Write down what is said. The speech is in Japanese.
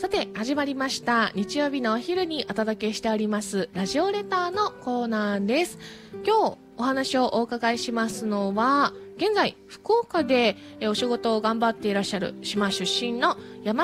さて始まりました日曜日のお昼にお届けしておりますラジオレターのコーナーです。今日お話をお伺いしますのは現在福岡でお仕事を頑張っていらっしゃる島出身の山